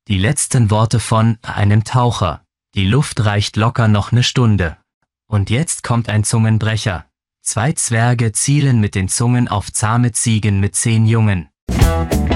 Die letzten Worte von einem Taucher. Die Luft reicht locker noch eine Stunde. Und jetzt kommt ein Zungenbrecher. 2 Zwerge zielen mit den Zungen auf zahme Ziegen mit 10 Jungen.